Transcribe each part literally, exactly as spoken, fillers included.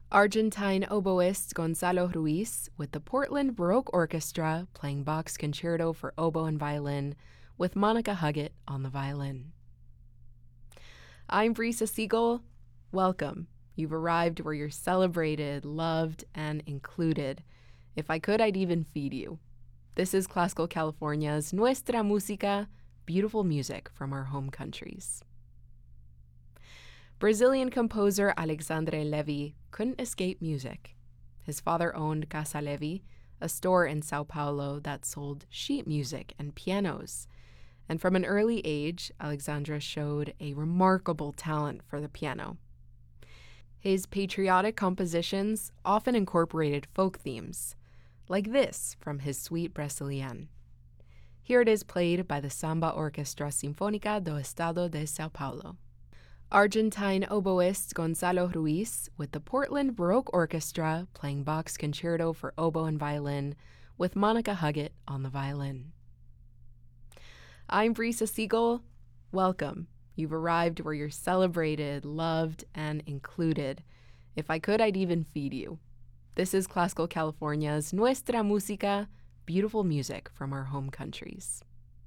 Argentine oboist Gonzalo Ruiz with the Portland Baroque Orchestra playing Bach's Concerto for Oboe and Violin with Monica Huggett on the violin. I'm Brisa Siegel. Welcome. You've arrived where you're celebrated, loved, and included. If I could, I'd even feed you. This is Classical California's Nuestra Música, beautiful music from our home countries. Brazilian composer Alexandre Levy couldn't escape music. His father owned Casa Levy, a store in Sao Paulo that sold sheet music and pianos. And from an early age, Alexandre showed a remarkable talent for the piano. His patriotic compositions often incorporated folk themes, like this from his Suite Brasilienne. Here it is played by the Samba Orquestra Sinfônica do Estado de Sao Paulo. Argentine oboist Gonzalo Ruiz with the Portland Baroque Orchestra playing Bach's Concerto for Oboe and Violin with Monica Huggett on the violin. I'm Brisa Siegel. Welcome. You've arrived where you're celebrated, loved, and included. If I could, I'd even feed you. This is Classical California's Nuestra Música, beautiful music from our home countries.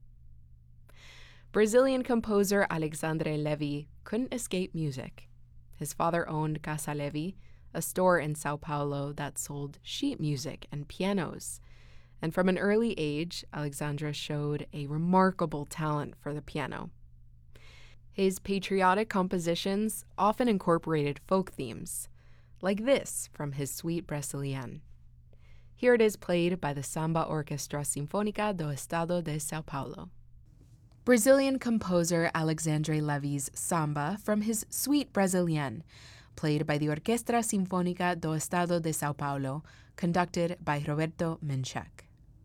Brazilian composer Alexandre Levy couldn't escape music. His father owned Casa Levy, a store in Sao Paulo that sold sheet music and pianos. And from an early age, Alexandre showed a remarkable talent for the piano. His patriotic compositions often incorporated folk themes, like this from his Suite Brasilienne. Here it is played by the Samba Orquestra Sinfônica do Estado de Sao Paulo. Brazilian composer Alexandre Levy's Samba from his Suite Brasilienne, played by the Orquestra Sinfônica do Estado de Sao Paulo, conducted by Roberto Menchek.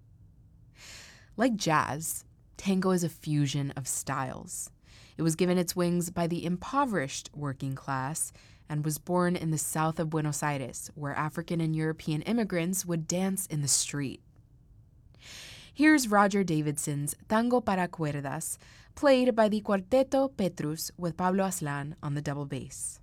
Like jazz, tango is a fusion of styles. It was given its wings by the impoverished working class and was born in the south of Buenos Aires, where African and European immigrants would dance in the street. Here's Roger Davidson's Tango para Cuerdas, played by the Cuarteto Petrus with Pablo Aslan on the double bass.